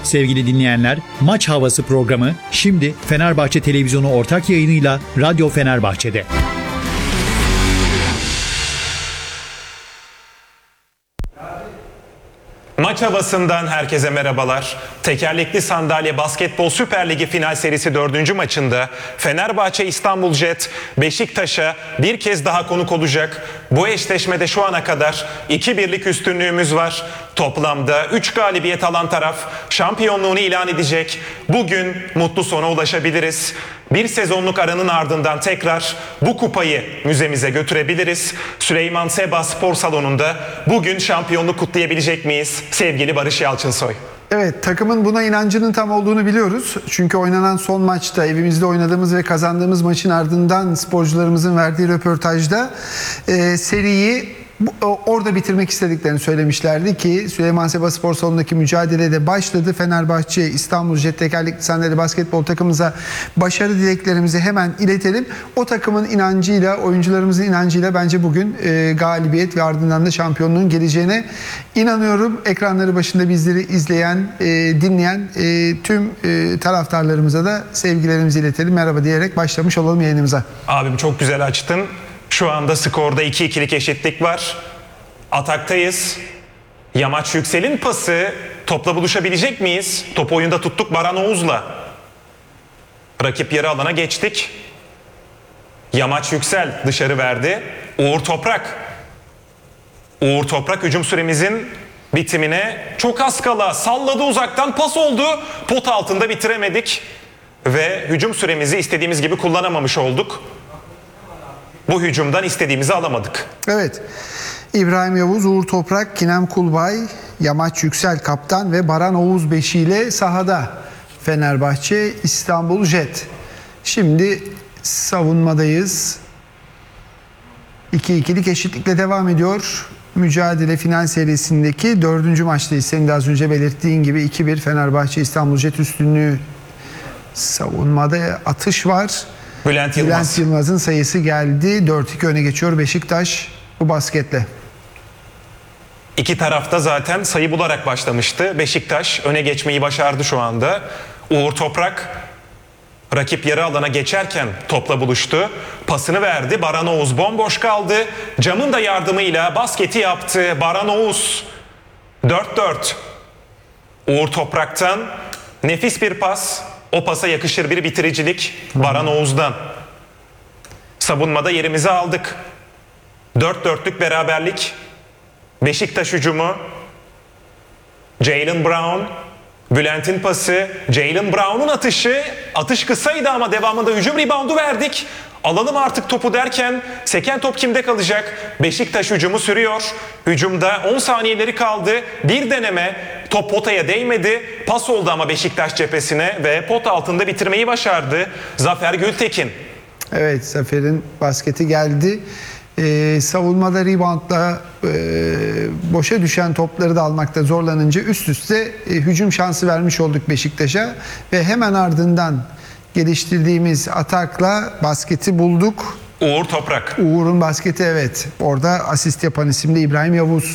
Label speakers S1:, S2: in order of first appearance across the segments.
S1: Sevgili dinleyenler, Maç Havası programı şimdi Fenerbahçe Televizyonu ortak yayınıyla Radyo Fenerbahçe'de.
S2: Maç havasından herkese merhabalar. Tekerlekli sandalye basketbol Süper Ligi final serisi 4. maçında Fenerbahçe İstanbul Jet Beşiktaş'a bir kez daha konuk olacak. Bu eşleşmede şu ana kadar 2-1'lik üstünlüğümüz var. Toplamda 3 galibiyet alan taraf şampiyonluğunu ilan edecek. Bugün mutlu sona ulaşabiliriz. Bir sezonluk aranın ardından tekrar bu kupayı müzemize götürebiliriz. Süleyman Seba Spor Salonu'nda bugün şampiyonluk kutlayabilecek miyiz sevgili Barış Yalçınsoy?
S3: Evet, takımın buna inancının tam olduğunu biliyoruz. Çünkü oynanan son maçta evimizde oynadığımız ve kazandığımız maçın ardından sporcularımızın verdiği röportajda seriyi orada bitirmek istediklerini söylemişlerdi ki Süleyman Seba Spor Salonu'ndaki mücadelede başladı. Fenerbahçe İstanbul Jet Tekerlekli Sandalye Basketbol takımımıza başarı dileklerimizi hemen iletelim. O takımın inancıyla, oyuncularımızın inancıyla bence bugün galibiyet ve ardından da şampiyonluğun geleceğine inanıyorum. Ekranları başında bizleri izleyen, dinleyen tüm taraftarlarımıza da sevgilerimizi iletelim. Merhaba diyerek başlamış olalım yayınımıza.
S2: Abim çok güzel açtın. Şu anda skorda 2-2'lik eşitlik var. Ataktayız. Yamaç Yüksel'in pası. Topla buluşabilecek miyiz? Topu oyunda tuttuk Baran Oğuz'la. Rakip yarı alana geçtik. Yamaç Yüksel dışarı verdi. Uğur Toprak. Uğur Toprak hücum süremizin bitimine çok az kala salladı, uzaktan pas oldu. Pot altında bitiremedik. Ve hücum süremizi istediğimiz gibi kullanamamış olduk. Bu hücumdan istediğimizi alamadık.
S3: Evet. İbrahim Yavuz, Uğur Toprak, Kinem Kulbay, Yamaç Yüksel kaptan ve Baran Oğuz beşiyle sahada Fenerbahçe İstanbul Jet. Şimdi savunmadayız. 2-2'lik eşitlikle devam ediyor. Mücadele final serisindeki 4. maçtayız. Senin de az önce belirttiğin gibi 2-1 Fenerbahçe İstanbul Jet üstünlüğü. Savunmada atış var.
S2: Bülent
S3: Yılmaz'ın sayısı geldi. 4-2 öne geçiyor Beşiktaş bu basketle.
S2: İki tarafta zaten sayı bularak başlamıştı. Beşiktaş öne geçmeyi başardı şu anda. Uğur Toprak rakip yarı alana geçerken topla buluştu. Pasını verdi. Baran Oğuz bomboş kaldı. Cam'ın da yardımıyla basketi yaptı. Baran Oğuz 4-4. Uğur Toprak'tan nefis bir pas. O pasa yakışır bir bitiricilik Baran Oğuz'dan. Savunmada yerimizi aldık. 4-4'lük beraberlik. Beşiktaş hücumu. Jaylen Brown. Bülent'in pası. Jaylen Brown'un atışı. Atış kısaydı ama devamında hücum reboundu verdik. Alalım artık topu derken seken top kimde kalacak? Beşiktaş hücumu sürüyor. Hücumda 10 saniyeleri kaldı. Bir deneme. Top potaya değmedi. Pas oldu ama Beşiktaş cephesine ve pot altında bitirmeyi başardı Zafer Gültekin.
S3: Evet, Zafer'in basketi geldi. Savunmada reboundla boşa düşen topları da almakta zorlanınca üst üste hücum şansı vermiş olduk Beşiktaş'a. Ve hemen ardından geliştirdiğimiz atakla basketi bulduk.
S2: Uğur Toprak.
S3: Uğur'un basketi, evet. Orada asist yapan isimli İbrahim Yavuz.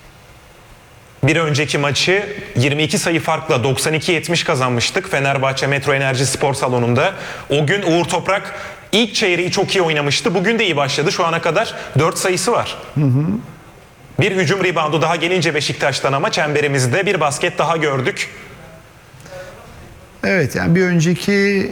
S2: Bir önceki maçı 22 sayı farkla 92-70 kazanmıştık Fenerbahçe Metro Enerji Spor Salonu'nda. O gün Uğur Toprak ilk çeyreği çok iyi oynamıştı. Bugün de iyi başladı. Şu ana kadar 4 sayısı var. Bir hücum reboundu daha gelince Beşiktaş'tan ama çemberimizde bir basket daha gördük.
S3: Evet, yani bir önceki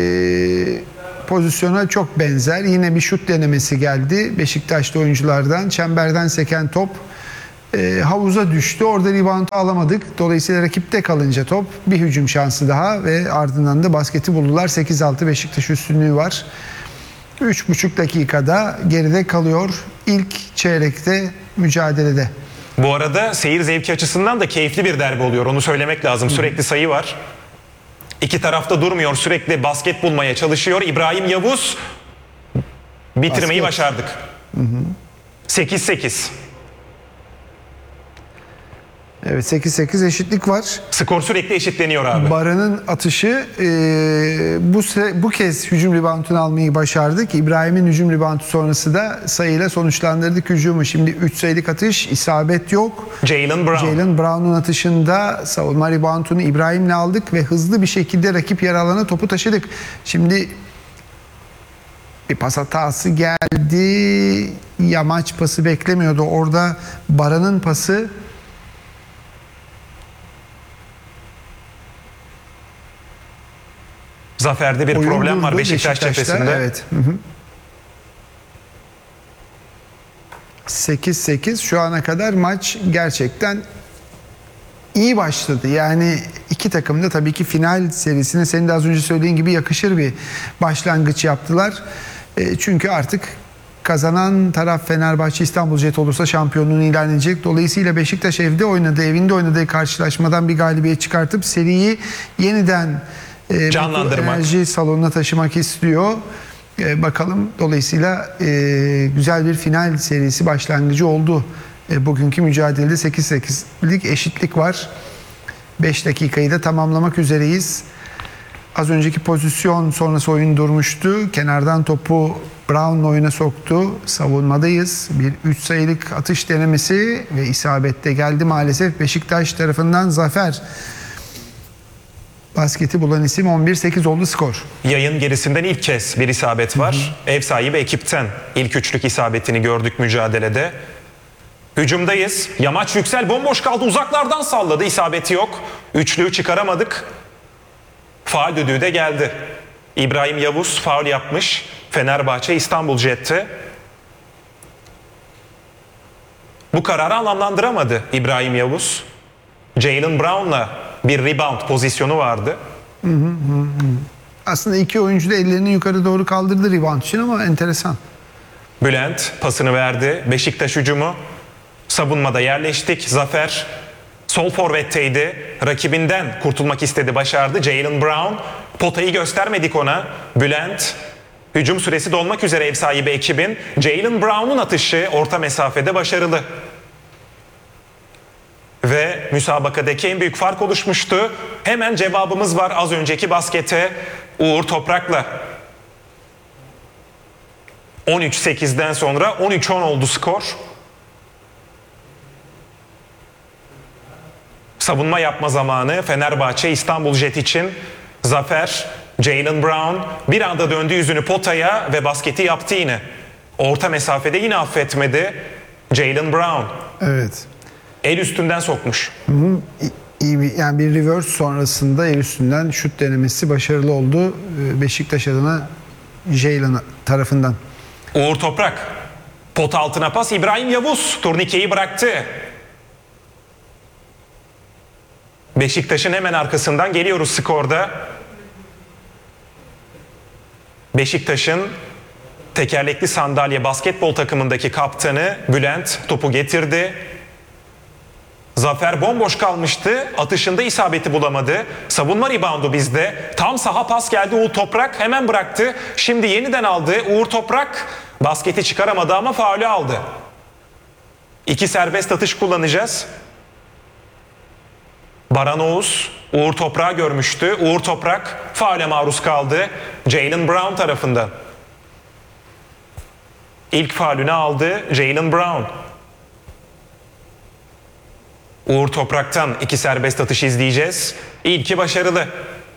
S3: pozisyona çok benzer. Yine bir şut denemesi geldi Beşiktaşlı oyunculardan. Çemberden seken top havuza düştü. Orada rebound alamadık. Dolayısıyla rakipte kalınca top bir hücum şansı daha ve ardından da basketi buldular. 8-6 Beşiktaş üstünlüğü var. 3,5 dakikada geride kalıyor ilk çeyrekte mücadelede.
S2: Bu arada seyir zevki açısından da keyifli bir derbi oluyor. Onu söylemek lazım. Sürekli sayı var. İki tarafta durmuyor. Sürekli basket bulmaya çalışıyor. İbrahim Yavuz bitirmeyi başardık. 8-8.
S3: Evet, 8-8 eşitlik var.
S2: Skor sürekli eşitleniyor abi.
S3: Baran'ın atışı bu kez hücum reboundunu almayı başardık. İbrahim'in hücum reboundu sonrası da sayıyla sonuçlandırdık hücumu. Şimdi 3 sayılık atış, isabet yok.
S2: Jaylen Brown.
S3: Jaylen Brown'un atışında savunma reboundunu İbrahim'le aldık ve hızlı bir şekilde rakip yer alana topu taşıdık. Şimdi bir pas hatası geldi. Yamaç pası beklemiyordu. Orada Baran'ın pası.
S2: Zafer'de bir
S3: Oyun
S2: problem var
S3: durdu
S2: Beşiktaş
S3: Beşiktaş'ta.
S2: cephesinde.
S3: Evet. 8-8 şu ana kadar maç gerçekten iyi başladı. Yani iki takım da tabii ki final serisine senin de az önce söylediğin gibi yakışır bir başlangıç yaptılar. Çünkü artık kazanan taraf Fenerbahçe İstanbuljet olursa şampiyonluğunu ilan edecek. Dolayısıyla Beşiktaş evinde oynadığı karşılaşmadan bir galibiyet çıkartıp seriyi yeniden
S2: Canlandırmak.
S3: enerji salonuna taşımak istiyor. Bakalım, dolayısıyla güzel bir final serisi başlangıcı oldu. Bugünkü mücadelede 8-8'lik eşitlik var. 5 dakikayı da tamamlamak üzereyiz. Az önceki pozisyon sonrası oyun durmuştu. Kenardan topu Brown'la oyuna soktu. Savunmadayız. Bir 3 sayılık atış denemesi ve isabette geldi maalesef. Beşiktaş tarafından zafer. Basketi bulan isim 11-8 oldu skor.
S2: Yayın gerisinden ilk kez bir isabet var. Ev sahibi ekipten ilk üçlük isabetini gördük mücadelede. Hücumdayız. Yamaç Yüksel bomboş kaldı. Uzaklardan salladı. İsabeti yok. Üçlüyü çıkaramadık. Faul düdüğü de geldi. İbrahim Yavuz faul yapmış. Fenerbahçe İstanbuljet'te. Bu kararı anlamlandıramadı İbrahim Yavuz. Jaylen Brown'la bir rebound pozisyonu vardı.
S3: Aslında iki oyuncu da ellerini yukarı doğru kaldırdı rebound için ama enteresan.
S2: Bülent pasını verdi. Beşiktaş hücumu. Savunmada yerleştik. Zafer sol forvetteydi. Rakibinden kurtulmak istedi, başardı. Jaylen Brown. Potayı göstermedik ona. Bülent. Hücum süresi dolmak üzere ev sahibi ekibin. Jaylen Brown'un atışı orta mesafede başarılı. Ve müsabakadaki en büyük fark oluşmuştu. Hemen cevabımız var az önceki baskete. Uğur Toprak'la. 13-8'den sonra 13-10 oldu skor. Savunma yapma zamanı Fenerbahçe İstanbuljet için. Zafer, Jaylen Brown bir anda döndü yüzünü potaya ve basketi yaptı yine. Orta mesafede yine affetmedi. Jaylen Brown.
S3: Evet.
S2: El üstünden sokmuş.
S3: İyi yani bir reverse sonrasında el üstünden şut denemesi başarılı oldu Beşiktaş adına Jaylen tarafından.
S2: Uğur Toprak. Pot altına pas İbrahim Yavuz. Turnikeyi bıraktı. Beşiktaş'ın hemen arkasından geliyoruz skorda. Beşiktaş'ın tekerlekli sandalye basketbol takımındaki kaptanı Bülent topu getirdi. Zafer bomboş kalmıştı. Atışında isabeti bulamadı. Savunma reboundu bizde. Tam saha pas geldi. Uğur Toprak hemen bıraktı. Şimdi yeniden aldı. Uğur Toprak basketi çıkaramadı ama faulü aldı. 2 serbest atış kullanacağız. Baran Oğuz Uğur Toprak'ı görmüştü. Uğur Toprak faule maruz kaldı. Jaylen Brown tarafından. İlk faulünü aldı Jaylen Brown. Uğur Toprak'tan 2 serbest atış izleyeceğiz. İlki başarılı.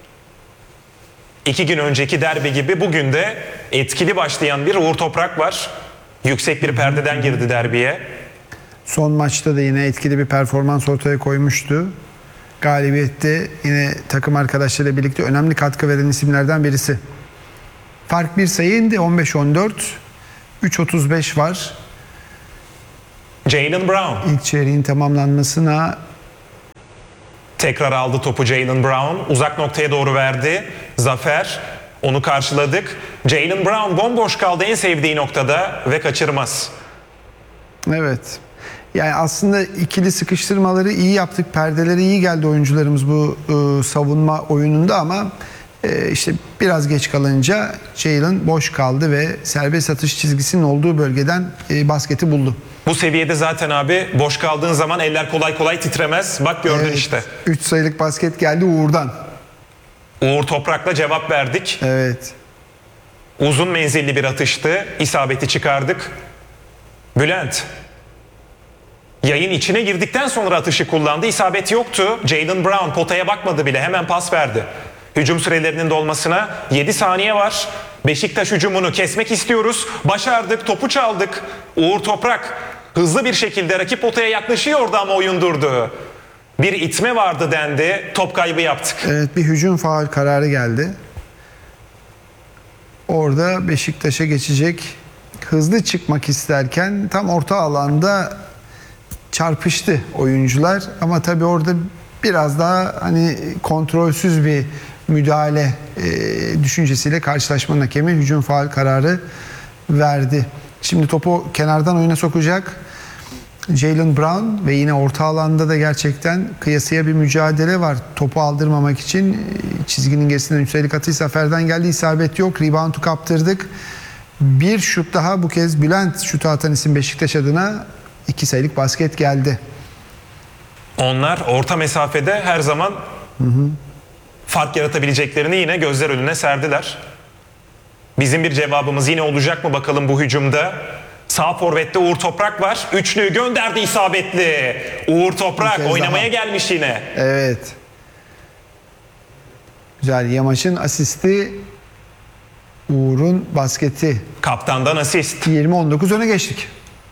S2: 2 gün önceki derbi gibi bugün de etkili başlayan bir Uğur Toprak var. Yüksek bir perdeden girdi derbiye.
S3: Son maçta da yine etkili bir performans ortaya koymuştu. Galibiyette yine takım arkadaşlarıyla birlikte önemli katkı veren isimlerden birisi. Fark bir sayı indi. 15-14. 3.35 var.
S2: Jaylen Brown.
S3: İlk çeyreğin tamamlanmasına
S2: Tekrar aldı topu Jaylen Brown. Uzak noktaya doğru verdi. Zafer. Onu karşıladık. Jaylen Brown bomboş kaldı en sevdiği noktada ve kaçırmaz.
S3: evet. Yani aslında ikili sıkıştırmaları iyi yaptık. Perdeleri iyi geldi oyuncularımız bu savunma oyununda ama işte biraz geç kalınca Jaylen boş kaldı ve serbest atış çizgisinin olduğu bölgeden basketi buldu.
S2: Bu seviyede zaten abi boş kaldığın zaman eller kolay kolay titremez. Bak gördün
S3: Evet,
S2: işte.
S3: 3 sayılık basket geldi Uğur'dan.
S2: Uğur Toprak'la cevap verdik.
S3: Evet.
S2: Uzun menzilli bir atıştı. İsabeti çıkardık. Bülent. Yayın içine girdikten sonra atışı kullandı. İsabet yoktu. Jaylen Brown potaya bakmadı bile. Hemen pas verdi. Hücum sürelerinin dolmasına 7 saniye var. Beşiktaş hücumunu kesmek istiyoruz. Başardık. Topu çaldık. Uğur Toprak hızlı bir şekilde rakip potaya yaklaşıyordu ama oyun durdu. Bir itme vardı dendi. Top kaybı yaptık.
S3: Evet, bir hücum faul kararı geldi. Orada Beşiktaş'a geçecek. Hızlı çıkmak isterken tam orta alanda çarpıştı oyuncular. Ama tabii orada biraz daha hani kontrolsüz bir müdahale düşüncesiyle karşılaşmanın hakemi hücum faul kararı verdi. Şimdi topu kenardan oyuna sokacak Jaylen Brown ve yine orta alanda da gerçekten kıyasıya bir mücadele var. Topu aldırmamak için çizginin gerisinden üstelik atış Zafer'den geldi. İsabet yok. Rebound'u kaptırdık. Bir şut daha, bu kez Bülent şutu atan isim Beşiktaş adına. 2 sayılık basket geldi.
S2: Onlar orta mesafede her zaman fark yaratabileceklerini yine gözler önüne serdiler. Bizim bir cevabımız yine olacak mı bakalım bu hücumda? Sağ forvette Uğur Toprak var. Üçlüyü gönderdi isabetli. Uğur Toprak oynamaya gelmiş yine.
S3: Evet. Güzel. Yamaç'ın asisti, Uğur'un basketi.
S2: Kaptandan asist.
S3: 20-19 öne geçtik.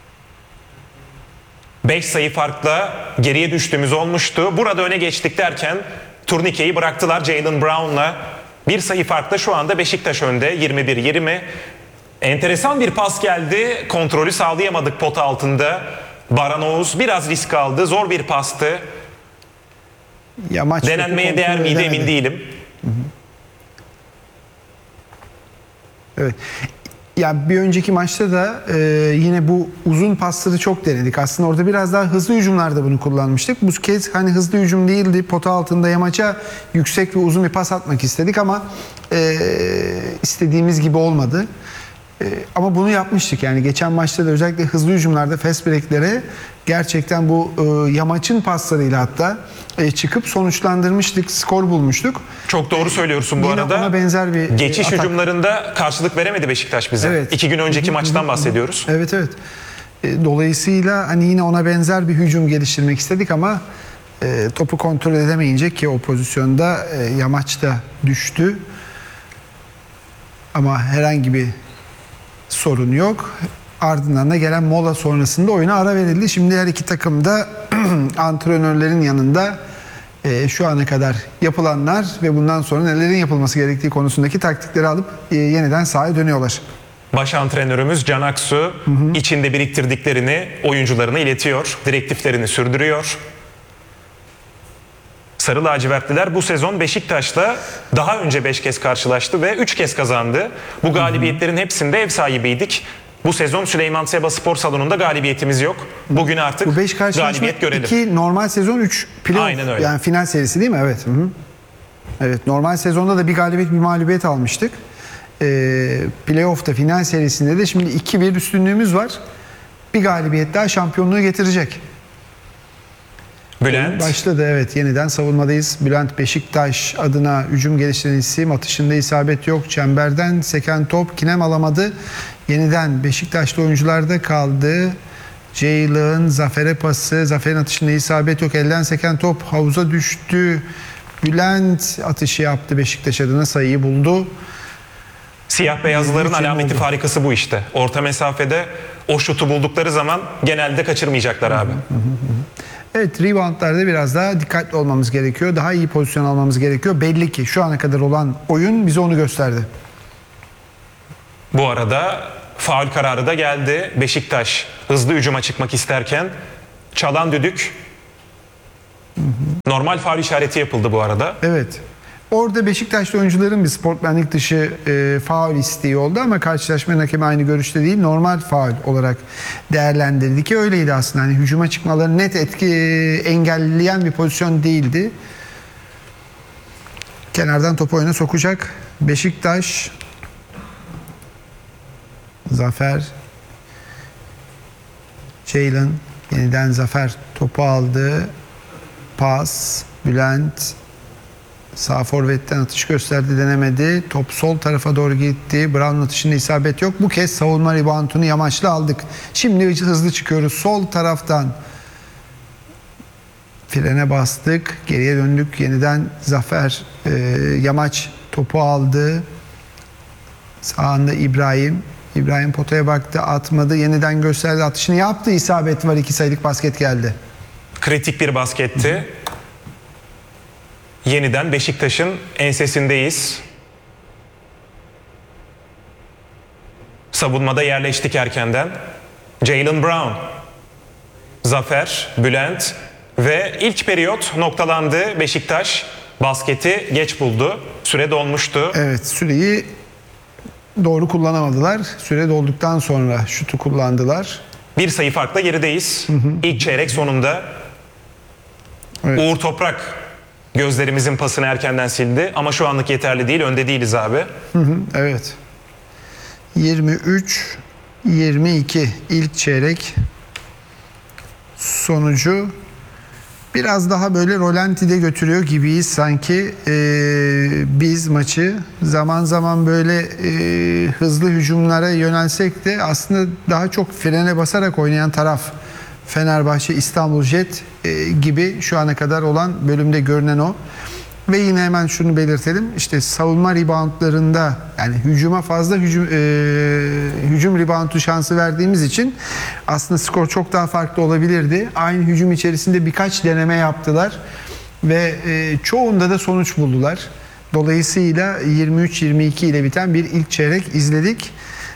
S2: 5 sayı farkla geriye düştüğümüz olmuştu. Burada öne geçtik derken turnikeyi bıraktılar Jaylen Brown'la. 1 sayı farkla şu anda Beşiktaş önde. 21-20. Enteresan bir pas geldi. Kontrolü sağlayamadık pota altında. Baran Oğuz biraz risk aldı. Zor bir pastı.
S3: Yamaç
S2: Denenmeye değer miydi emin değilim.
S3: Evet. Ya bir önceki maçta da yine bu uzun pasları çok denedik. Aslında orada biraz daha hızlı hücumlarda bunu kullanmıştık. Bu kez hani hızlı hücum değildi. Pota altında Yamaç'a yüksek ve uzun bir pas atmak istedik ama istediğimiz gibi olmadı. Ama bunu yapmıştık. Yani geçen maçta da özellikle hızlı hücumlarda fast break'lere gerçekten bu Yamaç'ın paslarıyla hatta çıkıp sonuçlandırmıştık. Skor bulmuştuk.
S2: Çok doğru söylüyorsun bu
S3: Yine
S2: arada.
S3: ona benzer bir
S2: geçiş
S3: atak.
S2: hücumlarında karşılık veremedi Beşiktaş bize.
S3: Evet.
S2: 2 gün önceki maçtan bahsediyoruz.
S3: Evet. Dolayısıyla hani yine ona benzer bir hücum geliştirmek istedik ama topu kontrol edemeyince ki o pozisyonda Yamaç da düştü. Ama herhangi bir sorun yok. Ardından da gelen mola sonrasında oyuna ara verildi. Şimdi her iki takım da antrenörlerin yanında şu ana kadar yapılanlar ve bundan sonra nelerin yapılması gerektiği konusundaki taktikleri alıp yeniden sahaya dönüyorlar.
S2: Baş antrenörümüz Can Aksu içinde biriktirdiklerini oyuncularına iletiyor. Direktiflerini sürdürüyor. Sarı lacivertliler bu sezon Beşiktaş'la daha önce 5 kez karşılaştı ve 3 kez kazandı. Bu galibiyetlerin hepsinde ev sahibiydik. Bu sezon Süleyman Seba Spor Salonu'nda galibiyetimiz yok. Bugün artık
S3: Bu 5 karşılaşma
S2: galibiyet görelim.
S3: 2 normal sezon 3 playoff.
S2: Aynen öyle.
S3: Yani final serisi değil mi? Evet. Evet, normal sezonda da bir galibiyet bir mağlubiyet almıştık. Playoff'ta final serisinde de şimdi 2-1 üstünlüğümüz var. Bir galibiyet daha şampiyonluğu getirecek.
S2: Bülent.
S3: Başladı, evet, yeniden savunmadayız. Bülent Beşiktaş adına hücum geliştiren isim. Atışında isabet yok. Çemberden seken top Kinem alamadı. Yeniden Beşiktaşlı oyuncularda kaldı. Jaylen Zafer'e pası. Zafer'in atışında isabet yok. Elden seken top havuza düştü. Bülent atışı yaptı. Beşiktaş adına sayıyı buldu.
S2: Siyah beyazların
S3: Üç
S2: alameti
S3: oldu.
S2: farikası bu işte. Orta mesafede o şutu buldukları zaman genelde kaçırmayacaklar abi.
S3: Evet, reboundlarda biraz daha dikkatli olmamız gerekiyor. Daha iyi pozisyon almamız gerekiyor. Belli ki şu ana kadar olan oyun bize onu gösterdi.
S2: Bu arada faul kararı da geldi. Beşiktaş hızlı hücuma çıkmak isterken çalan düdük. Normal faul işareti yapıldı bu arada.
S3: Evet. Orada Beşiktaşlı oyuncuların bir sportmenlik dışı faul isteği oldu ama karşılaşmanın hakemi aynı görüşte değil, normal faul olarak değerlendirdi ki öyleydi aslında. Hani hücuma çıkmaları net engelleyen bir pozisyon değildi. Kenardan topu oyuna sokacak Beşiktaş. Zafer Ceylan yeniden Zafer topu aldı. Pas. Bülent sağ forvetten atış gösterdi, denemedi. Top sol tarafa doğru gitti. Brown'un atışında isabet yok. Bu kez savunma reboundunu Yamaç'la aldık. Şimdi hızlı çıkıyoruz. Sol taraftan frene bastık. Geriye döndük. Yeniden Zafer. Yamaç topu aldı. Sağında İbrahim. İbrahim potaya baktı. Atmadı. Yeniden gösterdi. Atışını yaptı. İsabet var. 2 sayılık basket geldi.
S2: Kritik bir basketti. Yeniden Beşiktaş'ın ensesindeyiz. Savunmada yerleştik erkenden. Jaylen Brown, Zafer, Bülent ve ilk periyot noktalandı. Beşiktaş basketi geç buldu. Süre dolmuştu.
S3: Evet, süreyi doğru kullanamadılar. Süre dolduktan sonra şutu kullandılar.
S2: Bir sayı farkla gerideyiz. İlk çeyrek sonunda.
S3: Evet.
S2: Uğur Toprak gözlerimizin pasını erkenden sildi. Ama şu anlık yeterli değil. Önde değiliz abi.
S3: Evet. 23-22 ilk çeyrek sonucu biraz daha böyle rolantide götürüyor gibiyiz sanki. Biz maçı zaman zaman böyle hızlı hücumlara yönelsek de aslında daha çok frene basarak oynayan taraf Fenerbahçe, İstanbul Jet gibi şu ana kadar olan bölümde görünen o. Ve yine hemen şunu belirtelim. İşte savunma reboundlarında, yani hücuma fazla hücum reboundu şansı verdiğimiz için aslında skor çok daha farklı olabilirdi. Aynı hücum içerisinde birkaç deneme yaptılar ve çoğunda da sonuç buldular. Dolayısıyla 23-22 ile biten bir ilk çeyrek izledik.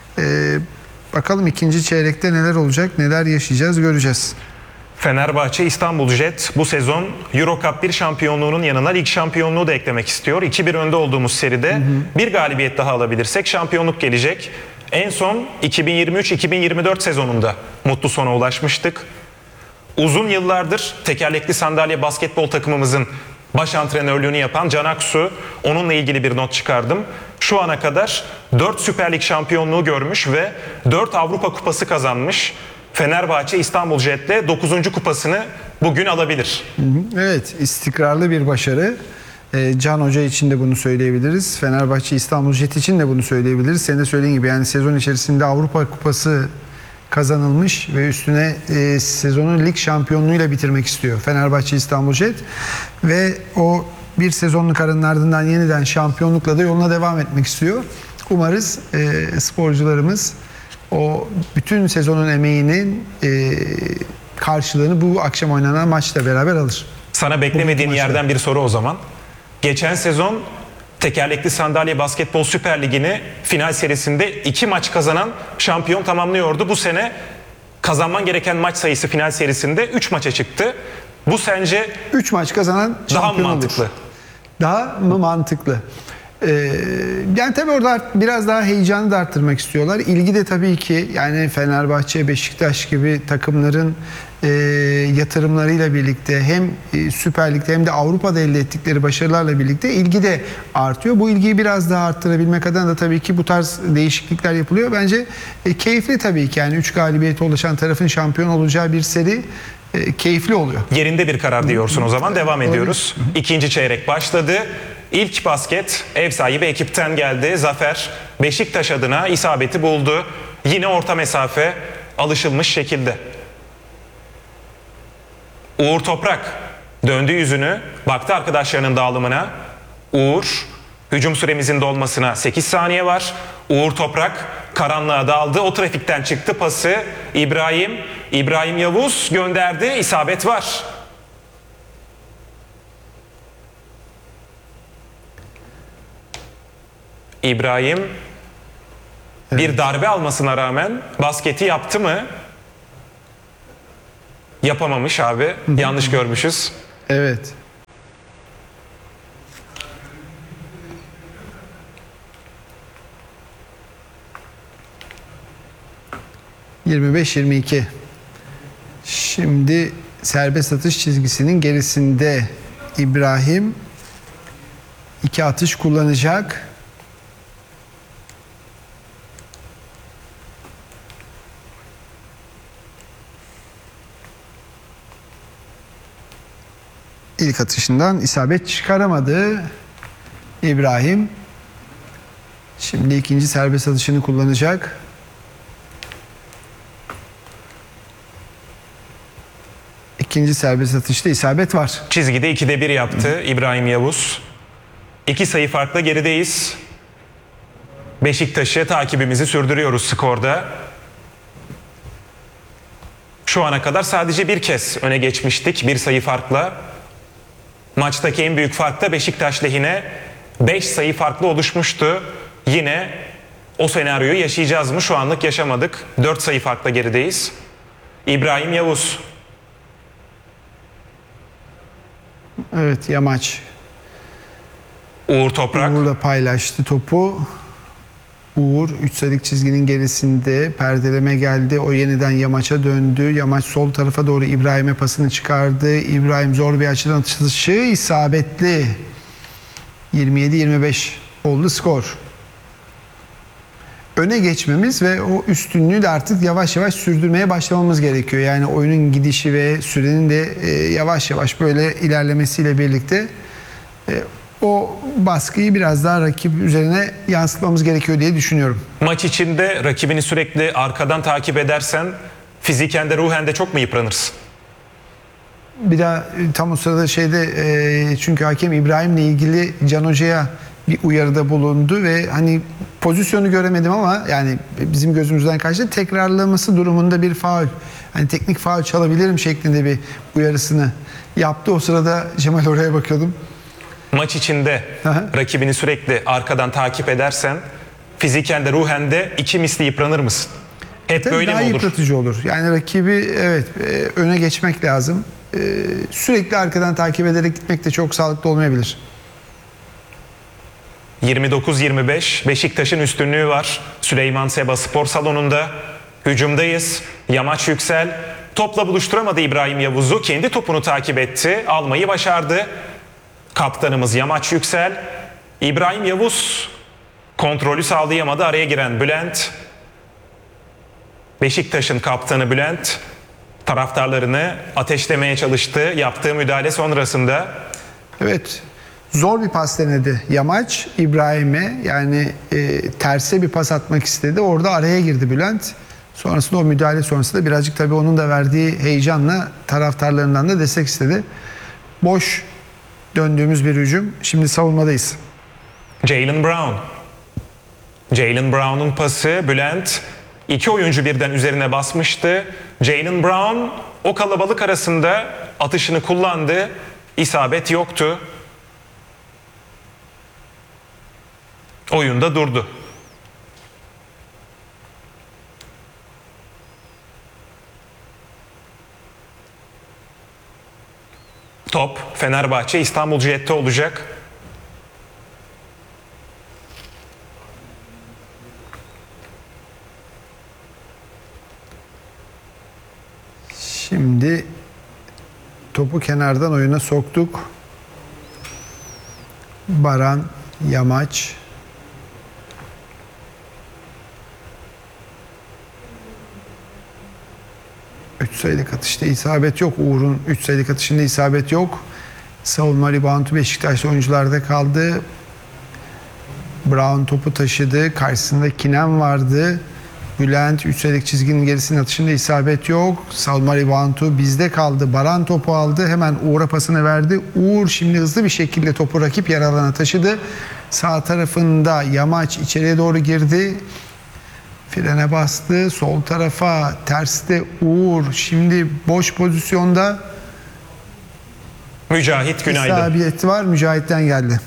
S3: Bakalım ikinci çeyrekte neler olacak, neler yaşayacağız, göreceğiz.
S2: Fenerbahçe İstanbul Jet bu sezon Euro Cup 1 şampiyonluğunun yanına lig şampiyonluğu da eklemek istiyor. 2-1 önde olduğumuz seride bir galibiyet daha alabilirsek şampiyonluk gelecek. En son 2023-2024 sezonunda mutlu sona ulaşmıştık. Uzun yıllardır tekerlekli sandalye basketbol takımımızın baş antrenörlüğünü yapan Can Aksu, onunla ilgili bir not çıkardım. Şu ana kadar 4 Süper Lig şampiyonluğu görmüş ve 4 Avrupa Kupası kazanmış. Fenerbahçe İstanbul Jet'le 9. kupasını bugün alabilir.
S3: Evet, istikrarlı bir başarı. Can Hoca için de bunu söyleyebiliriz. Fenerbahçe İstanbul Jet için de bunu söyleyebiliriz. Senin de söylediğin gibi yani sezon içerisinde Avrupa Kupası kazanılmış ve üstüne sezonu lig şampiyonluğuyla bitirmek istiyor Fenerbahçe İstanbul Jet. Ve o bir sezonluk aranın ardından yeniden şampiyonlukla da yoluna devam etmek istiyor. Umarız sporcularımız o bütün sezonun emeğinin karşılığını bu akşam oynanan maçla beraber alır.
S2: Sana beklemediğin yerden bir soru o zaman. Geçen sezon tekerlekli sandalye basketbol Süper Ligi'ni final serisinde 2 maç kazanan şampiyon tamamlıyordu. Bu sene kazanman gereken maç sayısı final serisinde 3 maça çıktı. Bu sence
S3: 3 maç kazanan
S2: daha mı
S3: şampiyon
S2: mantıklı?
S3: olur. Daha mı mantıklı? Yani tabii orada biraz daha heyecanı da arttırmak istiyorlar. İlgi de tabii ki yani Fenerbahçe, Beşiktaş gibi takımların yatırımlarıyla birlikte hem Süper Lig'de hem de Avrupa'da elde ettikleri başarılarla birlikte ilgi de artıyor. Bu ilgiyi biraz daha arttırabilmek adına da tabii ki bu tarz değişiklikler yapılıyor. Bence keyifli tabii ki yani 3 galibiyete ulaşan tarafın şampiyon olacağı bir seri keyifli oluyor.
S2: Yerinde bir karar diyorsun o zaman. Devam ediyoruz. İkinci çeyrek başladı. İlk basket ev sahibi ekipten geldi. Zafer Beşiktaş adına isabeti buldu. Yine orta mesafe alışılmış şekilde. Uğur Toprak döndü yüzünü, baktı arkadaşlarının dağılımına. Uğur, hücum süremizin dolmasına 8 saniye var. Uğur Toprak karanlığa daldı. O trafikten çıktı pası. İbrahim Yavuz gönderdi. İsabet var. İbrahim bir darbe almasına rağmen basketi yaptı mı? Yapamamış abi. Yanlış görmüşüz.
S3: Evet. ...25-22. Şimdi serbest atış çizgisinin gerisinde İbrahim 2 atış kullanacak. İlk atışından isabet çıkaramadı İbrahim. Şimdi ikinci serbest atışını kullanacak. İkinci serbest atışta isabet var.
S2: Çizgide 2'de 1 yaptı İbrahim Yavuz. 2 sayı farkla gerideyiz. Beşiktaş'ı takibimizi sürdürüyoruz skorda. Şu ana kadar sadece bir kez öne geçmiştik 1 sayı farkla. Maçtaki en büyük fark da Beşiktaş lehine 5 sayı farklı oluşmuştu. Yine o senaryoyu yaşayacağız mı? Şu anlık yaşamadık. 4 sayı farkla gerideyiz. İbrahim Yavuz.
S3: Evet, Yamaç.
S2: Uğur Toprak.
S3: Uğur'la paylaştı topu. Uğur 3 sayılık çizginin gerisinde perdeleme geldi. O yeniden Yamaç'a döndü. Yamaç sol tarafa doğru İbrahim'e pasını çıkardı. İbrahim zor bir açıdan atışı isabetli. 27-25 oldu skor. Öne geçmemiz ve o üstünlüğü de artık yavaş yavaş sürdürmeye başlamamız gerekiyor. Yani oyunun gidişi ve sürenin de yavaş yavaş böyle ilerlemesiyle birlikte o baskıyı biraz daha rakip üzerine yansıtmamız gerekiyor diye düşünüyorum.
S2: Maç içinde rakibini sürekli arkadan takip edersen fiziken de ruhen de çok mu yıpranırsın?
S3: Bir daha tam o sırada çünkü hakem İbrahim'le ilgili Can Hoca'ya bir uyarıda bulundu ve hani pozisyonu göremedim ama yani bizim gözümüzden kaçtı. Tekrarlaması durumunda bir faul, hani teknik faul çalabilirim şeklinde bir uyarısını yaptı. O sırada Cemal oraya bakıyordum.
S2: Maç içinde rakibini sürekli arkadan takip edersen fiziken de ruhen de 2 misli yıpranır mısın? Hep
S3: Tabii
S2: böyle
S3: daha
S2: mi olur?
S3: yıpratıcı olur. Yani rakibi öne geçmek lazım. Sürekli arkadan takip ederek gitmek de çok sağlıklı olmayabilir.
S2: 29-25 Beşiktaş'ın üstünlüğü var. Süleyman Seba Spor Salonu'nda. Hücumdayız. Yamaç Yüksel topla buluşturamadı İbrahim Yavuz'u. Kendi topunu takip etti. Almayı başardı. Kaptanımız Yamaç Yüksel. İbrahim Yavuz kontrolü sağlayamadı. Araya giren Bülent. Beşiktaş'ın kaptanı Bülent taraftarlarını ateşlemeye çalıştı. Yaptığı müdahale sonrasında.
S3: Evet. Zor bir pas denedi Yamaç İbrahim'e. Yani terse bir pas atmak istedi. Orada araya girdi Bülent. Sonrasında o müdahale sonrasında birazcık tabii onun da verdiği heyecanla taraftarlarından da destek istedi. Boş döndüğümüz bir hücum. Şimdi savunmadayız.
S2: Jaylen Brown. Jaylen Brown'un pası Bülent. 2 oyuncu birden üzerine basmıştı. Jaylen Brown o kalabalık arasında atışını kullandı. İsabet yoktu. Oyunda durdu. Top Fenerbahçe İstanbul Jet'te olacak.
S3: Şimdi topu kenardan oyuna soktuk. Baran, Yamaç. Üç sayılık atışta isabet yok. Uğur'un 3 sayılık atışında isabet yok. Savunma reboundu Beşiktaş oyuncularda kaldı. Brown topu taşıdı. Karşısında Kinem vardı. Bülent 3 sayılık çizginin gerisinin atışında isabet yok. Savunma reboundu bizde kaldı. Baran topu aldı. Hemen Uğur'a pasını verdi. Uğur şimdi hızlı bir şekilde topu rakip yer alana taşıdı. Sağ tarafında Yamaç içeriye doğru girdi. Frene bastı. Sol tarafa terste Uğur. Şimdi boş pozisyonda.
S2: Mücahit Günaydın.
S3: İsabeti var. Mücahit'ten geldi.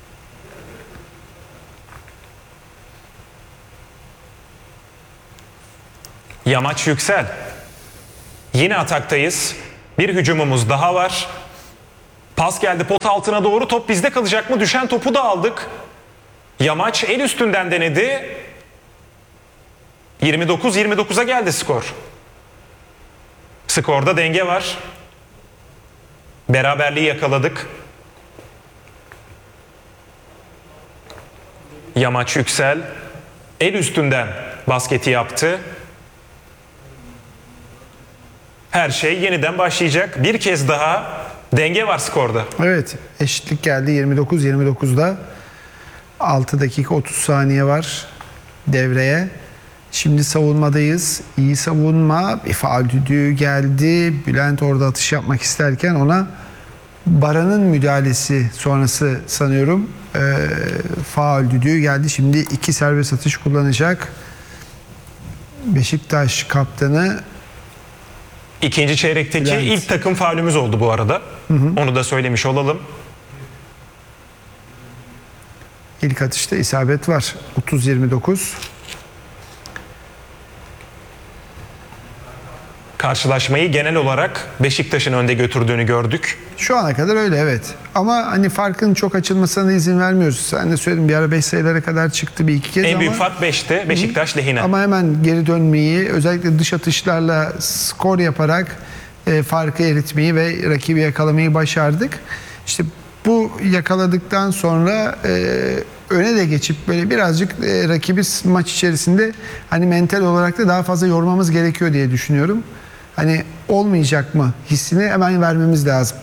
S2: Yamaç Yüksel. Yine ataktayız. Bir hücumumuz daha var. Pas geldi pot altına doğru. Top bizde kalacak mı? Düşen topu da aldık. Yamaç el üstünden denedi. 29-29'a geldi skor. Skorda denge var. Beraberliği yakaladık. Yamaç Yüksel el üstünden basketi yaptı. Her şey yeniden başlayacak. Bir kez daha Denge var skorda.
S3: Evet, eşitlik geldi 29-29'da. 6 dakika 30 saniye var devreye. Şimdi savunmadayız. İyi savunma. Bir faul düdüğü geldi. Bülent orada atış yapmak isterken ona Baran'ın müdahalesi sonrası sanıyorum faul düdüğü geldi. Şimdi 2 serbest atış kullanacak. Beşiktaş kaptanı
S2: İkinci çeyrekteki
S3: Bülent.
S2: ilk takım faulümüz oldu bu arada. Onu da söylemiş olalım.
S3: ilk atışta isabet var. 30-29.
S2: Karşılaşmayı genel olarak Beşiktaş'ın önde götürdüğünü gördük.
S3: Şu ana kadar öyle, evet. Ama hani farkın çok açılmasına da izin vermiyoruz. Sen de söyledin, bir ara 5 sayılara kadar çıktı bir iki kez
S2: En
S3: ama...
S2: büyük fark 5'te Beşiktaş lehine.
S3: Ama hemen geri dönmeyi, özellikle dış atışlarla skor yaparak farkı eritmeyi ve rakibi yakalamayı başardık. İşte bu yakaladıktan sonra öne de geçip böyle birazcık rakibi maç içerisinde hani mental olarak da daha fazla yormamız gerekiyor diye düşünüyorum. Hani olmayacak mı hissini hemen vermemiz lazım.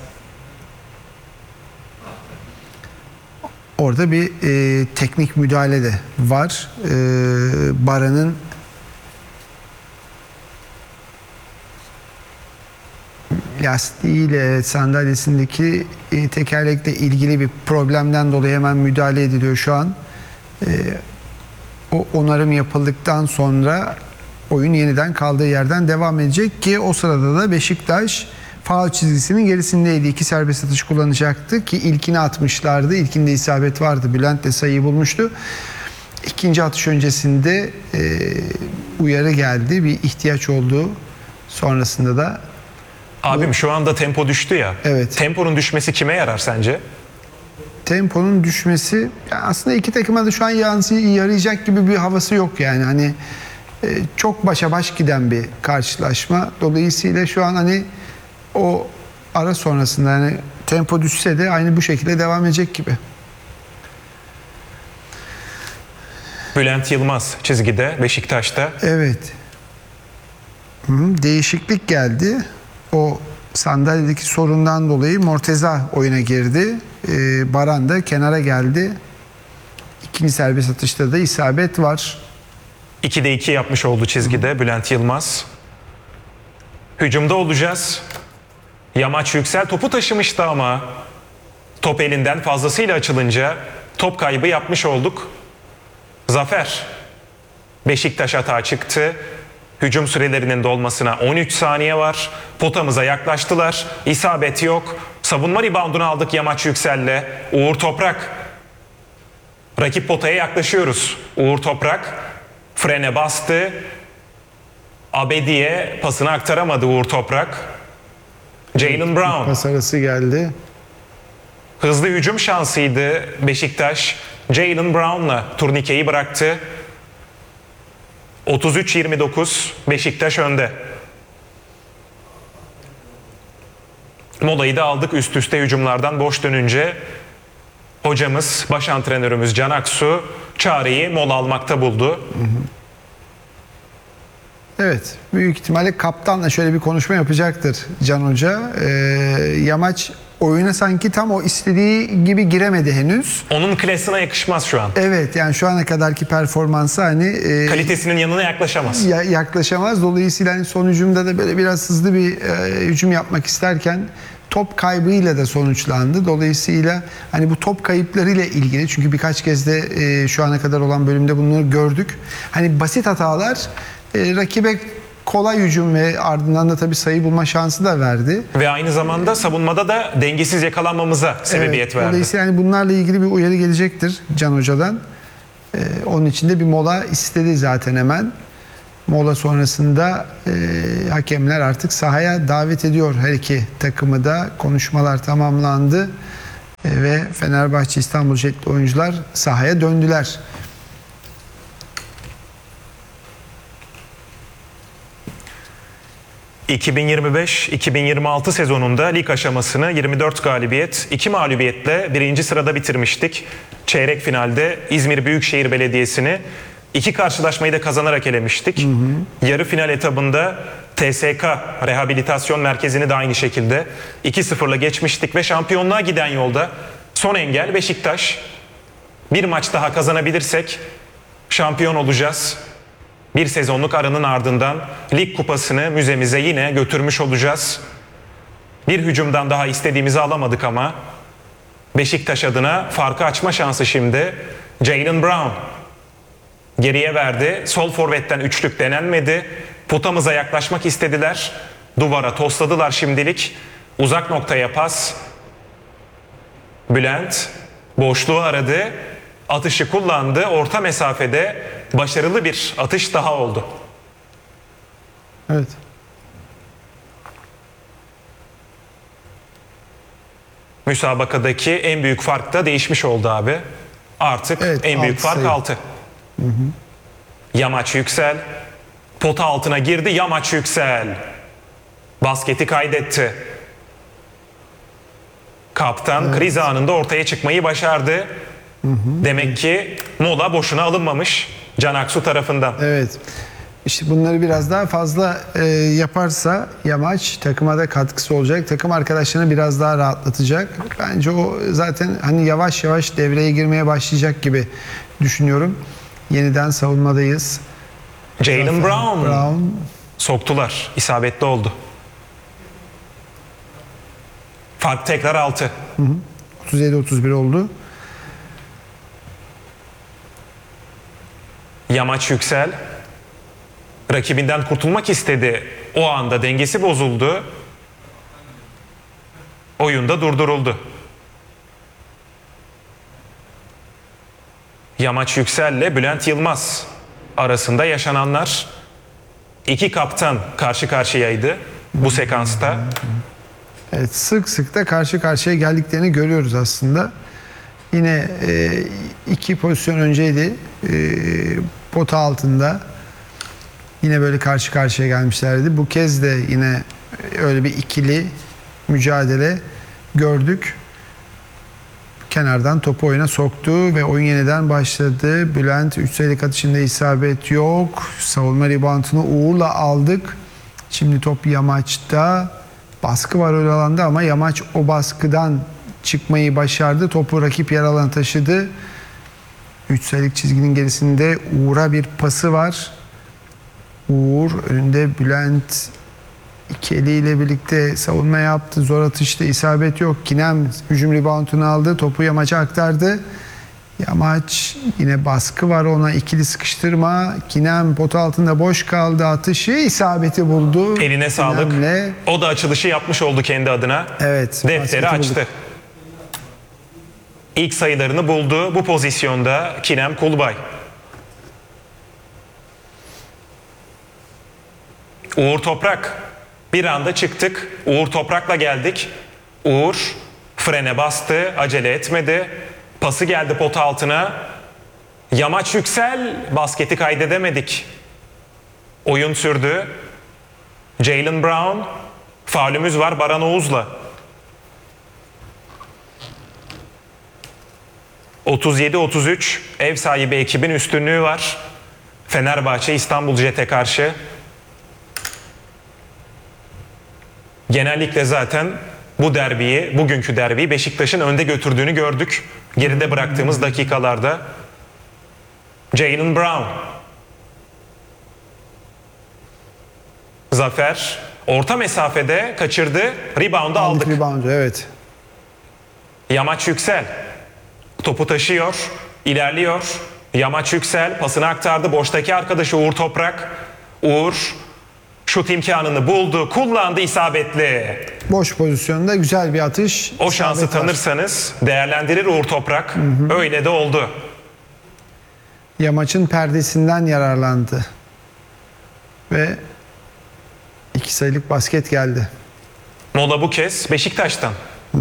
S3: Orada bir teknik müdahale de var. Baran'ın lastiğiyle sandalyesindeki tekerlekle ilgili bir problemden dolayı hemen müdahale ediliyor şu an. O onarım yapıldıktan sonra oyun yeniden kaldığı yerden devam edecek ki o sırada da Beşiktaş faul çizgisinin gerisindeydi. 2 serbest atış kullanacaktı ki ilkini atmışlardı. İlkinde isabet vardı. Bülent de sayıyı bulmuştu. İkinci atış öncesinde uyarı geldi. Bir ihtiyaç oldu. Sonrasında da
S2: Abim şu anda tempo düştü ya.
S3: Evet.
S2: Temponun düşmesi kime yarar sence?
S3: temponun düşmesi aslında iki takıma da şu an yarayacak gibi bir havası yok yani. Hani çok başa baş giden bir karşılaşma. Dolayısıyla şu an hani o ara sonrasında hani tempo düşse de aynı bu şekilde devam edecek gibi.
S2: Bülent Yılmaz çizgide Beşiktaş'ta.
S3: Evet. Değişiklik geldi. O sandalyedeki sorundan dolayı Morteza oyuna girdi. Baran da kenara geldi. İkinci serbest atışta da isabet var.
S2: 2'de 2 yapmış oldu çizgide Bülent Yılmaz. Hücumda olacağız. Yamaç Yüksel topu taşımıştı ama top elinden fazlasıyla açılınca top kaybı yapmış olduk. Zafer. Beşiktaş hata çıktı. Hücum sürelerinin dolmasına 13 saniye var. Potamıza yaklaştılar. İsabet yok. Savunma reboundunu aldık Yamaç Yüksel'le. Uğur Toprak. Rakip potaya yaklaşıyoruz. Uğur Toprak frene bastı. Abedi'ye pasını aktaramadı Uğur Toprak. Jalen Brown.
S3: Pas arası geldi.
S2: Hızlı hücum şansıydı Beşiktaş. Jalen Brown'la turnikeyi bıraktı. 33-29 Beşiktaş önde. Molayı da aldık üst üste hücumlardan boş dönünce. Hocamız, baş antrenörümüz Can Aksu çareyi mola almakta buldu.
S3: Evet, büyük ihtimalle kaptanla şöyle bir konuşma yapacaktır Can Hoca. Yamaç oyuna sanki tam o istediği gibi giremedi henüz.
S2: Onun klasına yakışmaz şu an.
S3: Evet, yani şu ana kadarki performansı hani
S2: Kalitesinin yanına yaklaşamaz.
S3: yaklaşamaz. Dolayısıyla hani son hücumda da böyle biraz hızlı bir hücum yapmak isterken top kaybıyla da sonuçlandı. Dolayısıyla hani bu top kayıplarıyla ilgili, çünkü birkaç kez de şu ana kadar olan bölümde bunları gördük. Hani basit hatalar rakibe kolay hücum ve ardından da tabii sayı bulma şansı da verdi.
S2: Ve aynı zamanda savunmada da dengesiz yakalanmamıza sebebiyet verdi.
S3: Dolayısıyla yani bunlarla ilgili bir uyarı gelecektir Can Hoca'dan. Onun için de bir mola istedi zaten hemen. Mola sonrasında hakemler artık sahaya davet ediyor her iki takımı da. Konuşmalar tamamlandı ve Fenerbahçe İstanbul Jetli oyuncular sahaya döndüler.
S2: ...2025-2026 sezonunda lig aşamasını 24 galibiyet, 2 mağlubiyetle 1. sırada bitirmiştik. Çeyrek finalde İzmir Büyükşehir Belediyesi'ni 2 karşılaşmayı da kazanarak elemiştik. Yarı final etabında TSK Rehabilitasyon Merkezi'ni de aynı şekilde 2-0'la geçmiştik ve şampiyonluğa giden yolda son engel Beşiktaş. Bir maç daha kazanabilirsek şampiyon olacağız. Bir sezonluk aranın ardından lig kupasını müzemize yine götürmüş olacağız. Bir hücumdan daha istediğimizi alamadık ama Beşiktaş adına farkı açma şansı şimdi. Jaylen Brown geriye verdi. Sol forvetten üçlük denenmedi. Potamıza yaklaşmak istediler. Duvara tosladılar şimdilik. Uzak noktaya pas. Bülent boşluğu aradı. Atışı kullandı. Orta mesafede başarılı bir atış daha oldu.
S3: Evet.
S2: Müsabakadaki en büyük fark da değişmiş oldu abi. Artık
S3: Evet,
S2: en büyük
S3: altı
S2: fark
S3: sayı.
S2: 6. Yamaç Yüksel pota altına girdi. Yamaç Yüksel basketi kaydetti. Kaptan kriz anında ortaya çıkmayı başardı. Demek ki mola boşuna alınmamış Can Aksu tarafından.
S3: Evet. İşte bunları biraz daha fazla yaparsa Yamaç takıma da katkısı olacak. Takım arkadaşlarını biraz daha rahatlatacak. Bence o zaten hani yavaş yavaş devreye girmeye başlayacak gibi düşünüyorum. Yeniden savunmadayız.
S2: Jaylen
S3: Brown
S2: soktular. İsabetli oldu. Fark tekrar 6.
S3: 37-31 oldu.
S2: Yamaç Yüksel rakibinden kurtulmak istedi. O anda dengesi bozuldu. Oyunda durduruldu. Yamaç Yüksel'le Bülent Yılmaz arasında yaşananlar. İki kaptan karşı karşıyaydı bu sekansta.
S3: Evet, sık sık da karşı karşıya geldiklerini görüyoruz aslında. Yine iki pozisyon önceydi. Pota altında. Yine böyle karşı karşıya gelmişlerdi. Bu kez de yine öyle bir ikili mücadele gördük. Kenardan topu oyuna soktu ve oyun yeniden başladı. Bülent 3 sayılık atışında isabet yok. Savunma reboundunu Uğur'la aldık. Şimdi top Yamaç'ta. Baskı var öyle alanda ama Yamaç o baskıdan çıkmayı başardı. Topu rakip yer alana taşıdı. 3 sayılık çizginin gerisinde Uğur'a bir pası var. Uğur önünde Bülent iki eliyle birlikte savunma yaptı. Zor atışta isabet yok. Kinem hücum reboundunu aldı. Topu Yamaç'a aktardı. Yamaç yine baskı var ona, ikili sıkıştırma. Kinem pota altında boş kaldı. Atışı isabeti buldu.
S2: Eline sağlık.
S3: Kinem'le.
S2: O da açılışı yapmış oldu kendi adına.
S3: Evet.
S2: Defteri
S3: basketi
S2: açtı.
S3: bulduk.
S2: İlk sayılarını buldu bu pozisyonda Kinem Kulbay. Uğur Toprak. Bir anda çıktık. Uğur Toprak'la geldik. Uğur frene bastı. Acele etmedi. Pası geldi pota altına. Yamaç Yüksel basketi kaydedemedik. Oyun sürdü. Jaylen Brown. Faulümüz var Baran Oğuz'la. 37-33 ev sahibi ekibin üstünlüğü var. Fenerbahçe İstanbul Jet'e karşı. Genellikle zaten bu derbiyi, bugünkü derbiyi Beşiktaş'ın önde götürdüğünü gördük. Geride bıraktığımız dakikalarda. Jaylen Brown. Zafer orta mesafede kaçırdı. Rebound'u aldık.
S3: Reboundu, evet.
S2: Yamaç Yüksel topu taşıyor, ilerliyor. Yamaç Yüksel pasını aktardı. Boştaki arkadaşı Uğur Toprak. Uğur şut imkanını buldu, kullandı isabetli.
S3: Boş pozisyonda güzel bir atış.
S2: O şansı
S3: İsabet var.
S2: tanırsanız değerlendirir Uğur Toprak. Öyle de oldu.
S3: Yamaç'ın perdesinden yararlandı. Ve 2 sayılık basket geldi.
S2: Mola bu kez Beşiktaş'tan.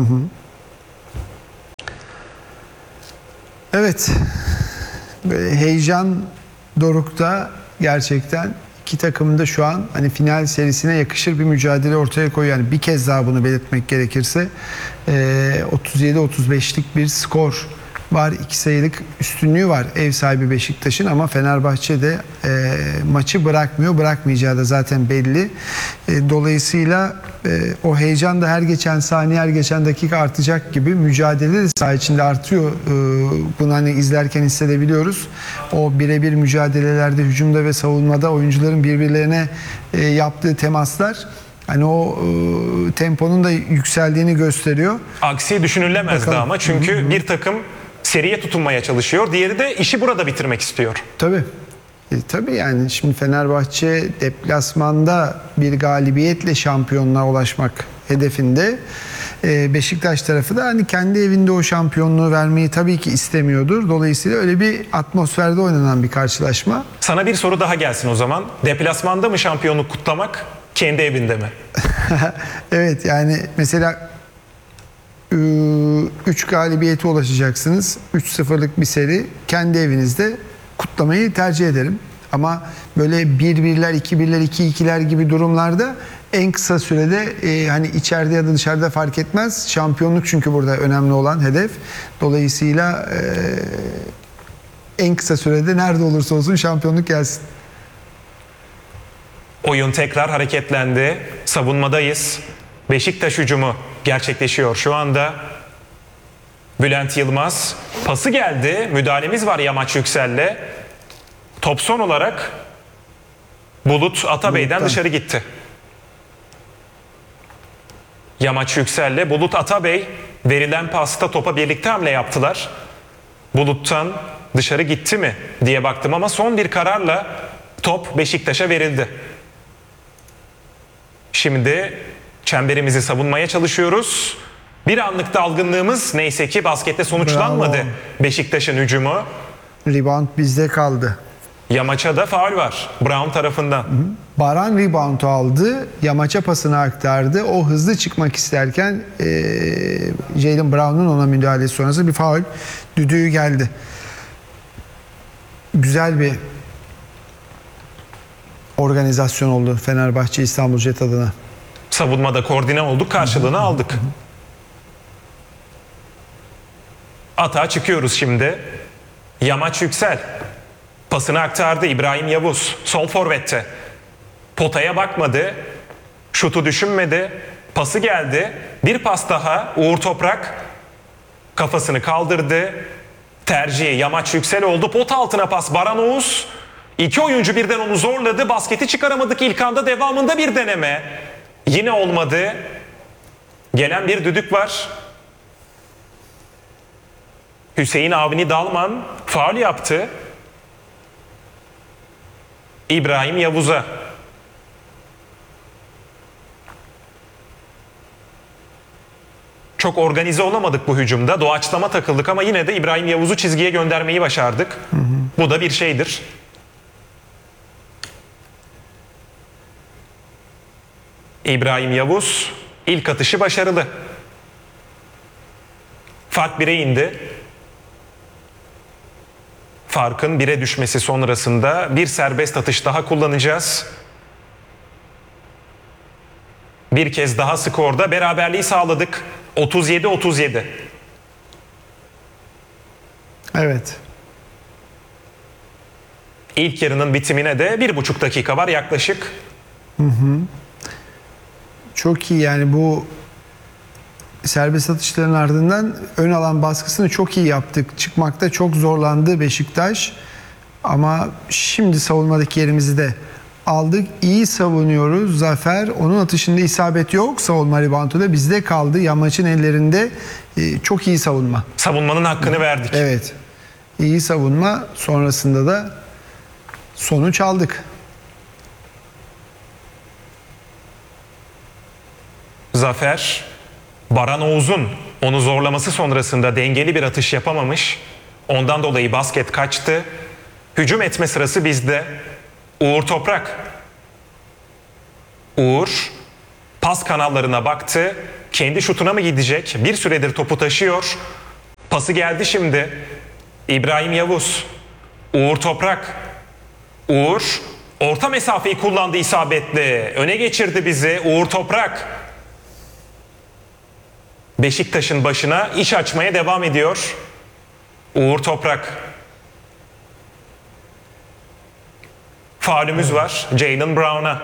S3: Evet. Böyle heyecan dorukta gerçekten iki takım da şu an hani final serisine yakışır bir mücadele ortaya koyuyor. Yani bir kez daha bunu belirtmek gerekirse 37-35'lik bir skor var. 2 sayılık üstünlüğü var ev sahibi Beşiktaş'ın ama Fenerbahçe de maçı bırakmıyor. Bırakmayacağı da zaten belli. Dolayısıyla o heyecan da her geçen saniye, her geçen dakika artacak gibi, mücadele de saha içinde artıyor. Bunu hani izlerken hissedebiliyoruz. O birebir mücadelelerde, hücumda ve savunmada oyuncuların birbirlerine yaptığı temaslar hani o temponun da yükseldiğini gösteriyor.
S2: Aksi düşünülemezdi
S3: Bakalım.
S2: ama çünkü bir takım seriye tutunmaya çalışıyor. Diğeri de işi burada bitirmek istiyor.
S3: Tabii. Tabii yani şimdi Fenerbahçe deplasmanda bir galibiyetle şampiyonluğa ulaşmak hedefinde. Beşiktaş tarafı da hani kendi evinde o şampiyonluğu vermeyi tabii ki istemiyordur. Dolayısıyla öyle bir atmosferde oynanan bir karşılaşma.
S2: Sana bir soru daha gelsin o zaman. Deplasmanda mı şampiyonluk kutlamak, kendi evinde mi?
S3: Evet yani mesela 3 galibiyete ulaşacaksınız. 3-0'lık bir seri kendi evinizde kutlamayı tercih ederim. Ama böyle 1-1'ler, 2-1'ler, 2-2'ler gibi durumlarda en kısa sürede hani içeride ya da dışarıda fark etmez. Şampiyonluk çünkü burada önemli olan hedef. Dolayısıyla en kısa sürede nerede olursa olsun şampiyonluk gelsin.
S2: Oyun tekrar hareketlendi. Savunmadayız. Beşiktaş hücumu gerçekleşiyor şu anda. Bülent Yılmaz. Pası geldi. Müdahalemiz var Yamaç Yüksel'le. Top son olarak Bulut Atabey'den dışarı gitti. Yamaç Yüksel'le Bulut Atabey verilen pasta topa birlikte hamle yaptılar. Bulut'tan dışarı gitti mi diye baktım ama son bir kararla top Beşiktaş'a verildi. Şimdi çemberimizi savunmaya çalışıyoruz. Bir anlık dalgınlığımız neyse ki baskette sonuçlanmadı.
S3: Bravo.
S2: Beşiktaş'ın hücumu.
S3: Rebound bizde kaldı.
S2: Yamaç'a da faul var Brown tarafından.
S3: Baran rebound aldı. Yamaç'a pasını aktardı. O hızlı çıkmak isterken Jaylen Brown'un ona müdahalesi sonrası bir faul düdüğü geldi. Güzel bir organizasyon oldu Fenerbahçe İstanbul Jet adına.
S2: Savunmada koordine olduk, karşılığını aldık. Atağa çıkıyoruz şimdi. Yamaç Yüksel. Pasını aktardı İbrahim Yavuz. Sol forvette. Potaya bakmadı. Şutu düşünmedi. Pası geldi. Bir pas daha. Uğur Toprak kafasını kaldırdı. Tercihi Yamaç Yüksel oldu. Pot altına pas Baran Oğuz. İki oyuncu birden onu zorladı. Basketi çıkaramadık ilk anda. Devamında bir deneme. Yine olmadı. Gelen bir düdük var. Hüseyin Avni Dalman faul yaptı. İbrahim Yavuz'a. Çok organize olamadık bu hücumda. Doğaçlama takıldık ama yine de İbrahim Yavuz'u çizgiye göndermeyi başardık. Bu da bir şeydir. İbrahim Yavuz ilk atışı başarılı. Fark 1'e indi. Farkın 1'e düşmesi sonrasında bir serbest atış daha kullanacağız. Bir kez daha skorda beraberliği sağladık. 37-37.
S3: Evet.
S2: İlk yarının bitimine de 1,5 dakika var yaklaşık.
S3: Çok iyi yani bu serbest atışların ardından ön alan baskısını çok iyi yaptık. Çıkmakta çok zorlandı Beşiktaş. Ama şimdi savunmadaki yerimizi de aldık. İyi savunuyoruz. Zafer. Onun atışında isabet yok. Savunma reboundu da bizde kaldı. Yamaç'ın ellerinde çok iyi savunma.
S2: Savunmanın hakkını verdik.
S3: Evet. İyi savunma. Sonrasında da sonuç aldık.
S2: Zafer, Baran Oğuz'un onu zorlaması sonrasında dengeli bir atış yapamamış. Ondan dolayı basket kaçtı. Hücum etme sırası bizde. Uğur Toprak. Uğur pas kanallarına baktı. Kendi şutuna mı gidecek? Bir süredir topu taşıyor. Pası geldi şimdi. İbrahim Yavuz. Uğur Toprak. Uğur orta mesafeyi kullandı isabetle. Öne geçirdi bizi Uğur Toprak. Beşiktaş'ın başına iş açmaya devam ediyor. Uğur Toprak. Faulümüz var Jaylen Brown'a.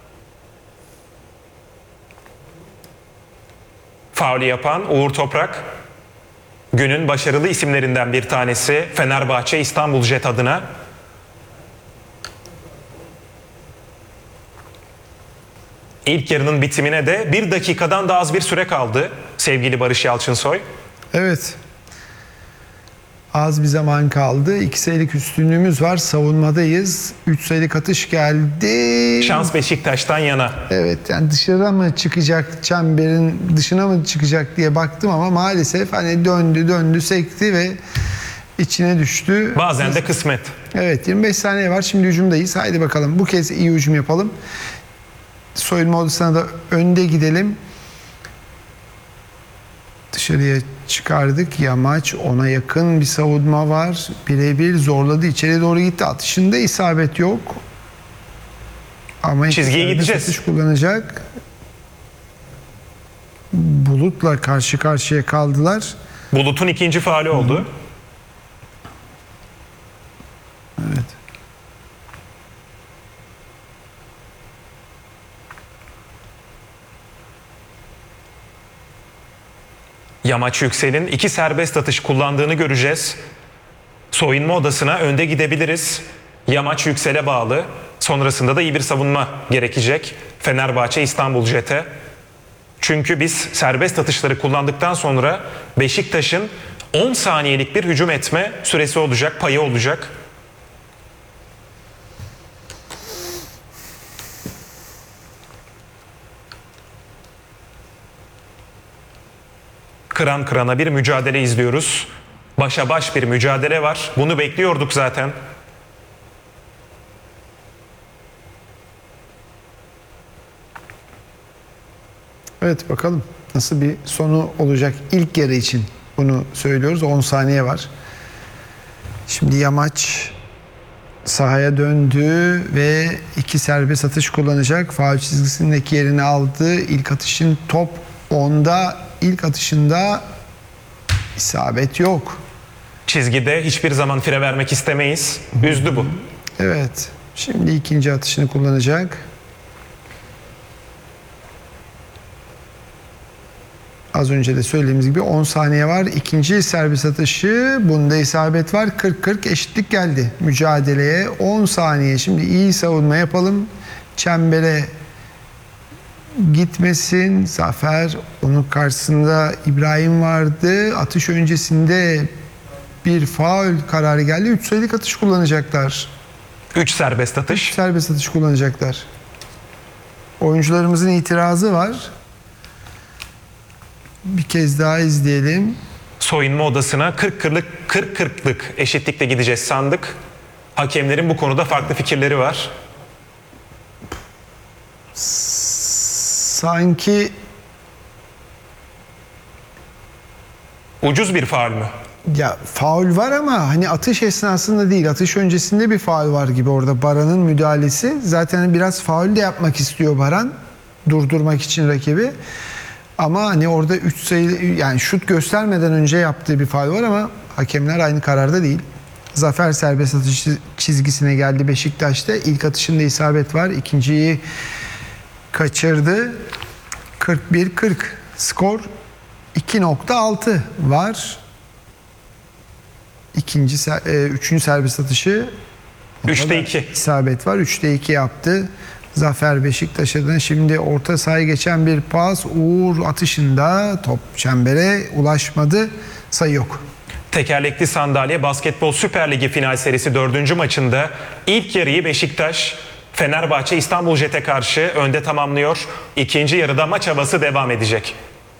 S2: Faulü yapan Uğur Toprak. Günün başarılı isimlerinden bir tanesi Fenerbahçe İstanbul Jet adına. İlk yarının bitimine de 1 dakikadan da az bir süre kaldı sevgili Barış Yalçınsoy.
S3: Evet. Az bir zaman kaldı. 2 sayılık üstünlüğümüz var. Savunmadayız. 3 sayılık atış geldi.
S2: Şans Beşiktaş'tan yana.
S3: Evet, yani dışarı mı çıkacak, çemberin dışına mı çıkacak diye baktım ama maalesef hani döndü sekti ve içine düştü.
S2: Bazen de kısmet.
S3: Evet, 25 saniye var. Şimdi hücumdayız. Haydi bakalım. Bu kez iyi hücum yapalım. Soyunma odasına da önde gidelim. Dışarıya çıkardık. Yamaç, ona yakın bir savunma var. Birebir zorladı. İçeri doğru gitti. Atışında isabet yok. Ama
S2: Çizgiye gideceğiz.
S3: atış kullanacak. Bulut'la karşı karşıya kaldılar.
S2: Bulut'un ikinci faulü oldu.
S3: Evet.
S2: Yamaç Yüksel'in 2 serbest atış kullandığını göreceğiz. Soyunma odasına önde gidebiliriz. Yamaç Yüksel'e bağlı. Sonrasında da iyi bir savunma gerekecek Fenerbahçe İstanbul Jet'e. Çünkü biz serbest atışları kullandıktan sonra Beşiktaş'ın 10 saniyelik bir hücum etme süresi olacak, payı olacak. Kıran kırana bir mücadele izliyoruz. Başa baş bir mücadele var. Bunu bekliyorduk zaten.
S3: Evet, bakalım nasıl bir sonu olacak ilk yarı için bunu söylüyoruz. 10 saniye var. Şimdi Yamaç sahaya döndü ve 2 serbest atış kullanacak. Faul çizgisindeki yerini aldı. İlk atışın top 10'da, ilk atışında isabet yok.
S2: Çizgide hiçbir zaman fire vermek istemeyiz. Üzdü bu.
S3: Evet. Şimdi ikinci atışını kullanacak. Az önce de söylediğimiz gibi 10 saniye var. İkinci serbest atışı. Bunda isabet var. 40-40 eşitlik geldi mücadeleye. 10 saniye. Şimdi iyi savunma yapalım. Çembere gitmesin. Zafer, onun karşısında İbrahim vardı. Atış öncesinde bir faul kararı geldi. 3 sayılık atış kullanacaklar.
S2: 3 serbest atış.
S3: Serbest atış kullanacaklar. Oyuncularımızın itirazı var. Bir kez daha izleyelim.
S2: Soyunma odasına 40-40'lık eşitlikle gideceğiz sandık. Hakemlerin bu konuda farklı fikirleri var.
S3: Sanki
S2: Ucuz bir faul mü?
S3: ya faul var ama hani atış esnasında değil, atış öncesinde bir faul var gibi orada. Baran'ın müdahalesi. Zaten biraz faul de yapmak istiyor Baran. Durdurmak için rakibi. Ama hani orada 3 sayı, yani şut göstermeden önce yaptığı bir faul var ama hakemler aynı kararda değil. Zafer serbest atış çizgisine geldi Beşiktaş'ta. İlk atışında isabet var. İkinciyi kaçırdı. 41-40. Skor 2.6 var. Üçüncü serbest atışı.
S2: 3'te 2.
S3: İsabet var. 3'te 2 yaptı. Zafer Beşiktaş'tan. Şimdi orta sahaya geçen bir pas. Uğur atışında top çembere ulaşmadı. Sayı yok.
S2: Tekerlekli sandalye basketbol Süper Ligi final serisi 4. maçında ilk yarıyı Beşiktaş Fenerbahçe İstanbul Jet'e karşı önde tamamlıyor. İkinci yarıda maç havası devam edecek.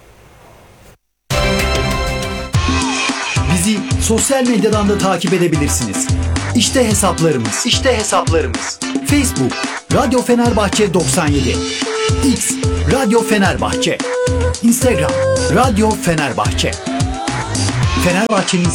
S4: Bizi sosyal medyadan da takip edebilirsiniz. İşte hesaplarımız. Facebook Radyo Fenerbahçe 97. X Radyo Fenerbahçe. Instagram Radyo Fenerbahçe. Fenerbahçe'nin